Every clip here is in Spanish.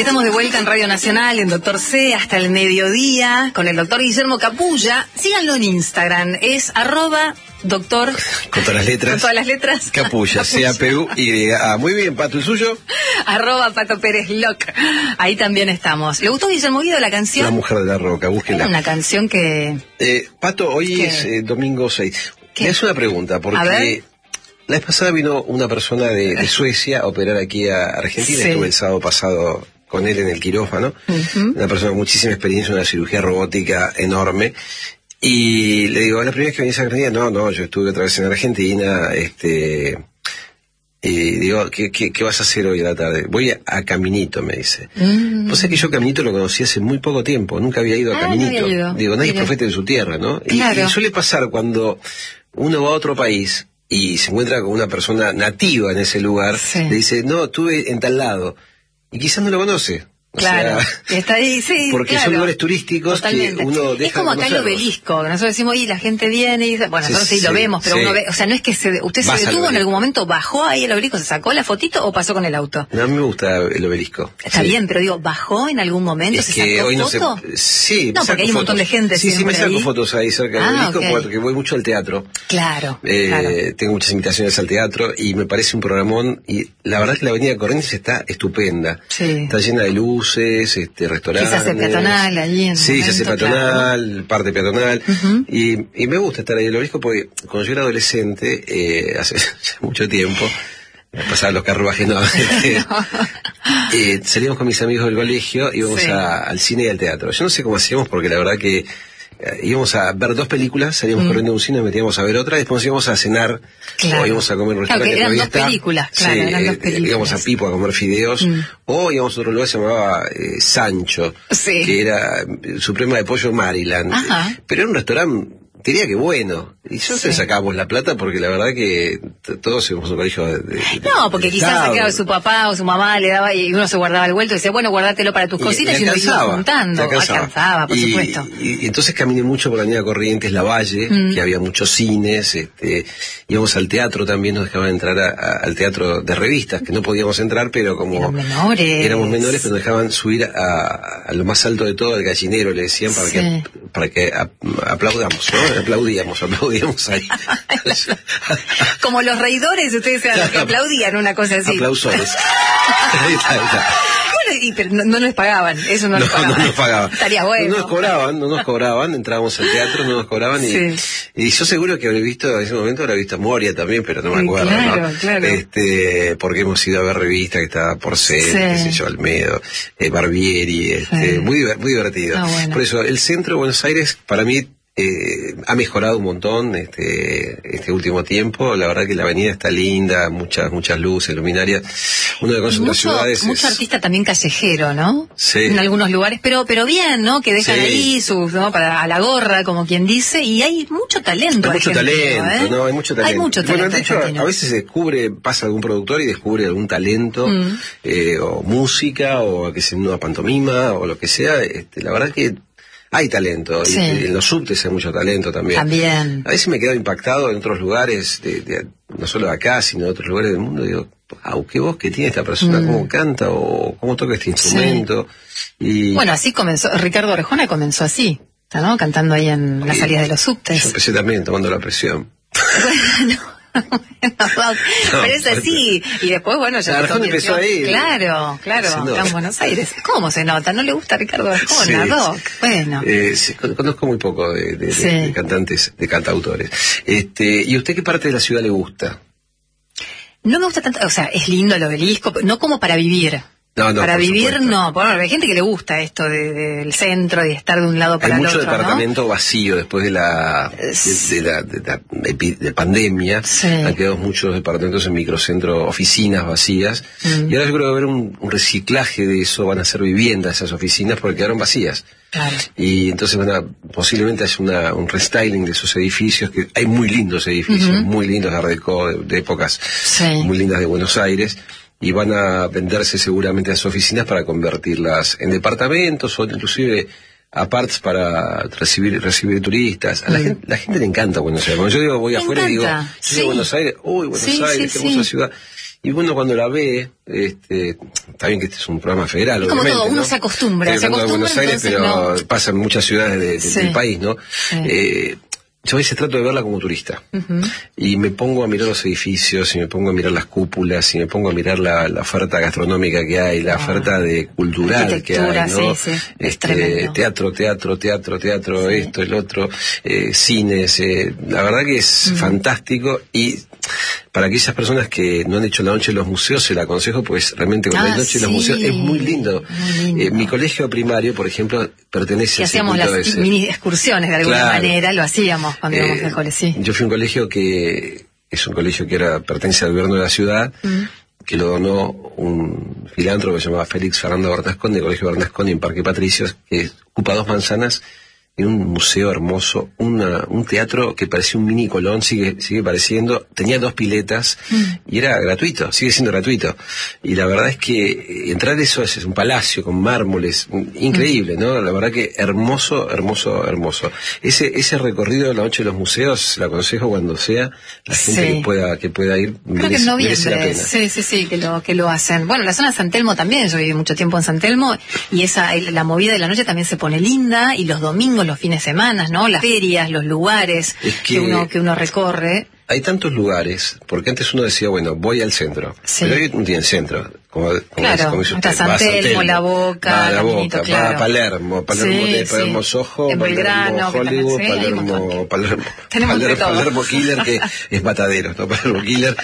Estamos de vuelta en Radio Nacional, en Doctor C, hasta el mediodía, con el doctor Guillermo Capulla. Síganlo en Instagram, es @doctor... Con todas las letras. Con todas las letras. Capulla, C-A-P-U-Y. Muy bien, Pato, ¿el suyo? @Pato Pérez Loc. Ahí también estamos. ¿Le gustó, Guillermo Guido, la canción? La Mujer de la Roca, búsquela. Era una canción que... Pato, hoy es domingo 6. ¿Qué? Le hace una pregunta, porque... La vez pasada vino una persona de Suecia a operar aquí a Argentina. Sí. Estuve el sábado pasado con él en el quirófano. Una persona con muchísima experiencia, una cirugía robótica enorme. Y le digo, ¿la primera vez que venís a Argentina? No, yo estuve otra vez en Argentina. Y digo, ¿qué vas a hacer hoy a la tarde? Voy a Caminito, me dice. Pues es que yo Caminito lo conocí hace muy poco tiempo. Nunca había ido a Caminito. No había ido. Digo, nadie es profeta en su tierra, ¿no? Claro. Y suele pasar cuando uno va a otro país y se encuentra con una persona nativa en ese lugar, Sí. le dice, no, estuve en tal lado, y quizás no lo conoce. O Claro, sea, está ahí, sí, porque claro. son lugares turísticos. Totalmente. Que uno deja es como de acá el conocerlos. Obelisco, que nosotros decimos, y la gente viene y dice, bueno, nosotros sí lo vemos, pero sí. uno ve, o sea, no es que usted se Vas al detuvo en obelisco. algún momento, bajó ahí el obelisco, se sacó la fotito o pasó con el auto. No, a mí me gusta el Obelisco. Está Sí. bien, pero digo, ¿bajó en algún momento? Es ¿Se que sacó hoy no foto? se... Sí, No, me porque saco hay un montón fotos. de gente Sí, me siempre saco ahí. fotos ahí cerca del Obelisco, ok. porque voy mucho al teatro. Claro, claro. Tengo muchas invitaciones al teatro y me parece un programón, y la verdad es que la avenida Corrientes está estupenda. Sí. Está llena de luces, restaurantes. Que se hace peatonal allí en Sí, se hace momento, peatonal, parte peatonal. Y me gusta estar ahí en el Obelisco porque cuando yo era adolescente, hace mucho tiempo, pasaban los carruajes, no, salíamos con mis amigos del colegio, íbamos Sí. al cine y al teatro. Yo no sé cómo hacíamos porque la verdad que íbamos a ver dos películas, salíamos corriendo de un cine, nos metíamos a ver otra, después nos íbamos a cenar, Claro. o íbamos a comer en un Claro, restaurante que eran todavía dos está. películas, claro, Sí, eran dos películas. íbamos a Pipo a comer fideos, o íbamos a otro lugar que se llamaba Sancho, Sí. que era Suprema de Pollo Maryland. Ajá. Pero era un restaurante, diría que bueno, y nosotros Sí. sacábamos la plata porque la verdad que todos íbamos a un colegio No, porque quizás Estado. sacaba su papá o su mamá, le daba y uno se guardaba el vuelto y decía, bueno, guardátelo para tus cositas y lo iba juntando. Alcanzaba, por supuesto. Y entonces caminé mucho por la avenida Corrientes, La Valle, que había muchos cines, íbamos al teatro también, nos dejaban entrar al teatro de revistas, que no podíamos entrar, pero como Eran menores. éramos menores, pero nos dejaban subir a lo más alto de todo, el gallinero, le decían, para que aplaudamos, ¿no? Aplaudíamos ahí. Como los reidores, ustedes eran los que aplaudían, una cosa así. Aplausores. Ahí está. Bueno, pero no les pagaban, eso no les pagaban. No nos pagaban. Estaría bueno. No nos cobraban, entrábamos al teatro, no nos cobraban y yo seguro que habré visto, en ese momento habré visto a Moria también, pero no me acuerdo, claro, ¿no? Claro. Porque hemos ido a ver revistas que estaba Porcel, qué sé yo, Almedo, Barbieri, muy divertido. Bueno. Por eso, el centro de Buenos Aires, para mí, ha mejorado un montón este último tiempo. La verdad que la avenida está linda, muchas luces, luminarias. Uno de las ciudades mucho artista también callejero, ¿no? Sí. En algunos lugares, pero bien, ¿no? Que dejan ahí sus, ¿no? Para a la gorra, como quien dice, y hay mucho talento. Hay mucho talento, ¿no? Hay mucho talento. Hay mucho talento. Bueno, de hecho, argentino. a veces pasa algún productor y descubre algún talento, o música, o que sea una pantomima, o lo que sea. La verdad que hay talento, Sí. y en los subtes hay mucho talento también. También. A veces me he quedado impactado en otros lugares, no solo de acá, sino de otros lugares del mundo. Digo, wow, qué voz que tiene esta persona, cómo canta o cómo toca este instrumento. Y Bueno, así comenzó, Ricardo Arjona comenzó así, ¿no? Cantando ahí en las salidas de los yo subtes. empecé también tomando la presión. Pero es así. Y después, bueno, ya Arjona se empezó ahí. Claro, Se nota. acá en Buenos Aires. ¿Cómo se nota? ¿No le gusta Ricardo Arjona, Sí. Doc? Bueno. Sí, conozco muy poco de cantantes, de cantautores. ¿Y usted qué parte de la ciudad le gusta? No me gusta tanto, o sea, es lindo el Obelisco, no como para vivir. No, para por vivir supuesto. no, bueno, hay gente que le gusta esto del centro y estar de un lado para Hay el mucho otro, departamento vacío después de la pandemia. Sí. Han quedado muchos departamentos en microcentro, oficinas vacías. Y ahora yo creo que va a haber un reciclaje de eso, van a ser viviendas esas oficinas porque quedaron vacías. Claro. Y entonces posiblemente haya un restyling de esos edificios, que hay muy lindos edificios, muy lindos de Art Deco, de épocas muy lindas de Buenos Aires. Y van a venderse seguramente las oficinas para convertirlas en departamentos o inclusive aparts para recibir turistas. A la gente le encanta Buenos Aires. Cuando yo digo voy afuera y digo, encanta. yo digo Buenos Aires, uy, Buenos Aires, qué hermosa ciudad. y uno cuando la ve, está bien que este es un programa federal, es como obviamente, todo, uno ¿no? se acostumbra. Estoy hablando de Buenos Aires, pero pasa en muchas ciudades del país, ¿no? Yo a veces trato de verla como turista, y me pongo a mirar los edificios, y me pongo a mirar las cúpulas, y me pongo a mirar la oferta gastronómica que hay, la oferta cultural que hay, ¿no? Teatro, esto, el otro, cines, la verdad que es fantástico, y para aquellas personas que no han hecho la noche en los museos, se la aconsejo, pues realmente con la noche en los museos es muy lindo. Mi colegio primario, por ejemplo, pertenece a ese hacíamos punto las mini excursiones de alguna manera, lo hacíamos cuando íbamos al cole, Yo fui a un colegio que es un colegio que pertenece al gobierno de la ciudad, que lo donó un filántropo que se llamaba Félix Fernando Bernasconi, del Colegio Bernasconi en Parque Patricios, que ocupa 2 manzanas, en un museo hermoso, un teatro que parecía un mini Colón, sigue pareciendo, tenía 2 piletas, y era gratuito, sigue siendo gratuito. Y la verdad es que entrar eso es un palacio con mármoles, increíble, ¿no? La verdad que hermoso. Ese recorrido de la noche de los museos, lo aconsejo cuando sea, la gente que pueda ir, creo que en noviembre, merece la pena. Sí, que lo hacen. Bueno, la zona de San Telmo también, yo viví mucho tiempo en San Telmo, y la movida de la noche también se pone linda, y los domingos, los fines de semana, ¿no? Las ferias, los lugares que uno recorre. Hay tantos lugares, porque antes uno decía, bueno, voy al centro, pero hoy no tiene centro. Como dice usted, San Telmo, La Boca, va a Palermo, Palermo Soho, en Belgrano, Palermo Killer, que es Matadero, ¿no? Palermo Killer,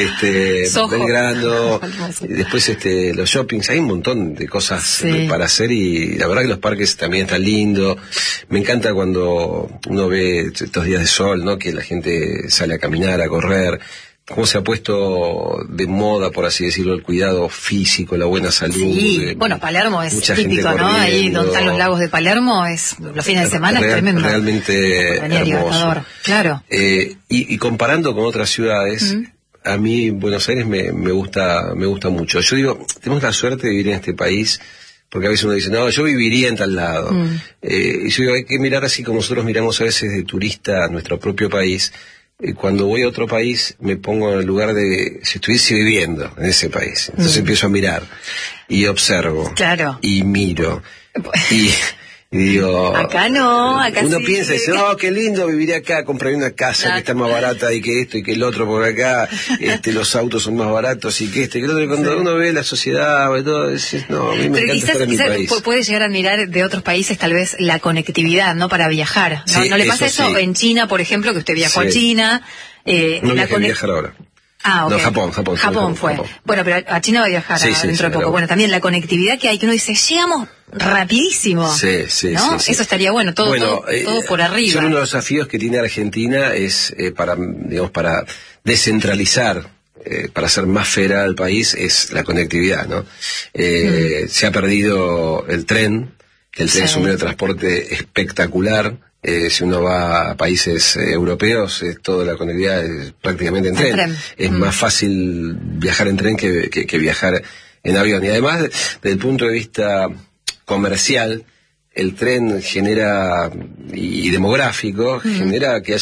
Belgrano, después los shoppings, hay un montón de cosas para hacer, y la verdad que los parques también están lindos. Me encanta cuando uno ve estos días de sol, ¿no? Que la gente sale a caminar, a correr, cómo se ha puesto de moda, por así decirlo, el cuidado físico, la buena salud. Sí, bueno, Palermo es típico, ¿no? Ahí donde están los lagos de Palermo, los fines de semana es tremendo. Realmente hermoso. Claro. Y comparando con otras ciudades, a mí Buenos Aires me gusta mucho. Yo digo, tenemos la suerte de vivir en este país, porque a veces uno dice, no, yo viviría en tal lado. Y yo digo, hay que mirar así como nosotros miramos a veces de turista a nuestro propio país. Cuando voy a otro país me pongo en el lugar de si estuviese viviendo en ese país. Entonces empiezo a mirar y observo y miro y digo, acá uno sí, piensa y dice, oh, qué lindo, viviría acá, compraré una casa que está más barata y que esto y que el otro, por acá los autos son más baratos y que y que el otro. Y cuando uno ve la sociedad y todo, dices, no, a mí me encanta estar en mi país. Puede llegar a admirar de otros países tal vez la conectividad, ¿no? Para viajar, ¿no? ¿No le pasa eso en China, por ejemplo, que usted viajó a China? No viajé a viajar ahora. Okay. No, Japón fue. Bueno, pero a China va a viajar dentro de poco. Bueno, también la conectividad que hay, que uno dice, llegamos rapidísimo. ¿no? Sí. Eso estaría bueno, todo por arriba. Uno de los desafíos que tiene Argentina es para descentralizar, para hacer más federal al país, es la conectividad, ¿no? Se ha perdido el tren, que el tren es un medio de transporte espectacular. Si uno va a países europeos, toda la conectividad es prácticamente en tren. Es más fácil viajar en tren que viajar en avión. Y además, desde el punto de vista comercial, el tren genera, y demográfico, genera que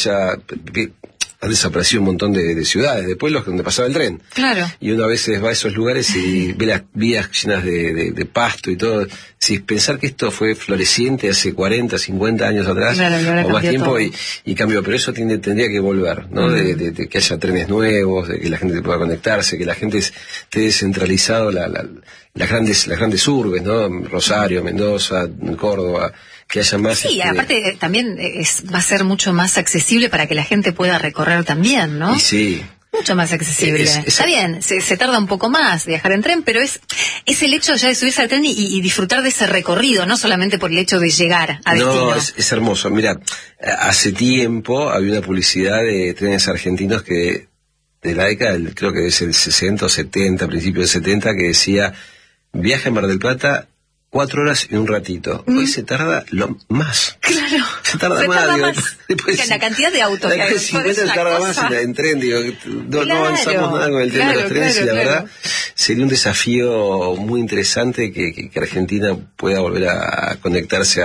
han desaparecido un montón de ciudades, de pueblos donde pasaba el tren. Claro. Y uno a veces va a esos lugares y ve las vías llenas de pasto y todo. Si pensar que esto fue floreciente hace 40, 50 años atrás, o más tiempo, y cambió. Pero eso tendría que volver, ¿no? De que haya trenes nuevos, de que la gente pueda conectarse, que la gente esté descentralizado, las grandes urbes, ¿no? Rosario, Mendoza, Córdoba, que haya más. Sí, aparte también va a ser mucho más accesible para que la gente pueda recorrer también, ¿no? Y sí. Mucho más accesible. Está bien, se tarda un poco más viajar en tren, pero es el hecho ya de subirse al tren y disfrutar de ese recorrido, no solamente por el hecho de llegar a destino. No, es hermoso. Mira, hace tiempo había una publicidad de trenes argentinos de la década, creo que es el 60 o 70, principios del 70, que decía, viaje a Mar del Plata 4 horas y un ratito. Hoy se tarda más. Claro. Se tarda más. Después, la cantidad de autos que hay. 50 se tarda más en tren. No avanzamos nada con el tema de los trenes, y la verdad sería un desafío muy interesante que Argentina pueda volver a conectarse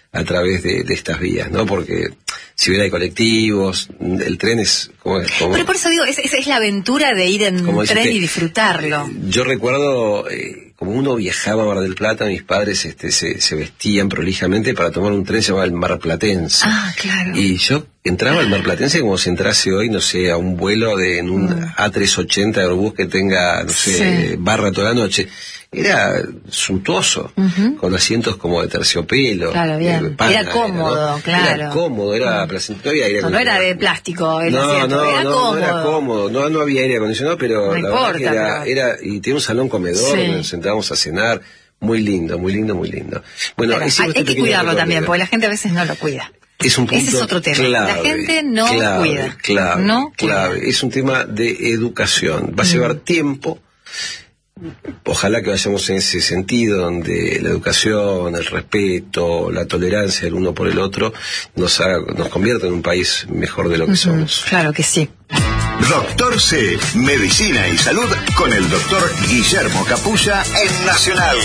a través de estas vías, ¿no? Porque si bien hay colectivos, el tren es como... Pero por eso digo, es la aventura de ir en tren y disfrutarlo. Yo recuerdo, como uno viajaba a Mar del Plata, mis padres se vestían prolijamente para tomar un tren, se llamaba el Marplatense. Ah, claro. Y yo entraba al Marplatense como si entrase hoy, no sé, a un vuelo en un A380 de Airbus que tenga, no sé, barra toda la noche. Era suntuoso, con asientos como de terciopelo. Claro, bien. Era cómodo, claro. Era cómodo, era placentero. No había aire acondicionado. No era de plástico el asiento, era cómodo. No era cómodo, no había aire acondicionado, pero no la importa, verdad que era, y tenía un salón comedor donde nos sentábamos a cenar. Muy lindo, muy lindo, muy lindo. Bueno, hay que cuidarlo también, porque la gente a veces no lo cuida. Es un punto Ese es otro tema. Clave, la gente no cuida. Clave. Es un tema de educación. Va a llevar tiempo. Ojalá que vayamos en ese sentido, donde la educación, el respeto, la tolerancia el uno por el otro nos convierta en un país mejor de lo que somos. Claro que sí. Doctor C, Medicina y Salud con el doctor Guillermo Capulla en Nacional.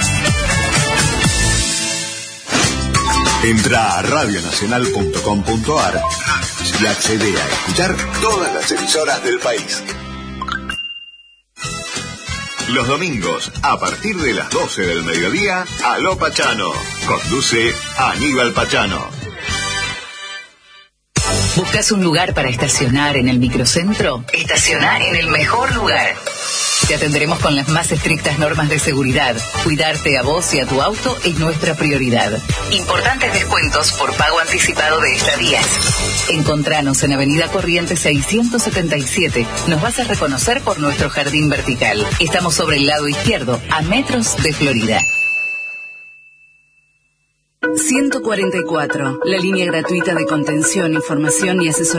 Entra a radionacional.com.ar y accede a escuchar todas las emisoras del país. Los domingos, a partir de las 12 del mediodía, Aló Pachano. Conduce Aníbal Pachano. ¿Buscas un lugar para estacionar en el microcentro? Estaciona en el mejor lugar. Te atenderemos con las más estrictas normas de seguridad. Cuidarte a vos y a tu auto es nuestra prioridad. Importantes descuentos por pago anticipado de estadías. Encontranos en Avenida Corrientes 677. Nos vas a reconocer por nuestro jardín vertical. Estamos sobre el lado izquierdo, a metros de Florida. 144, la línea gratuita de contención, información y asesoría.